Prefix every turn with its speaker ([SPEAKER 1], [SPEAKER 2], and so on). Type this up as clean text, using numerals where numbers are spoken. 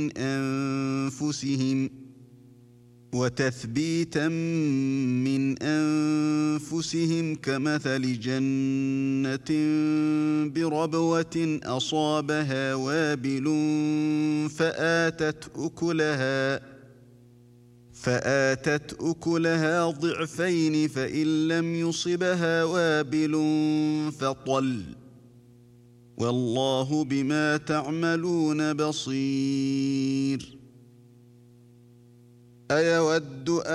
[SPEAKER 1] أنفسهم وتثبيتا من أنفسهم كمثل جنة بربوة أصابها وابل فآتت أكلها ضعفين فإن لم يصبها وابل فطل والله بما تعملون بصير. أيود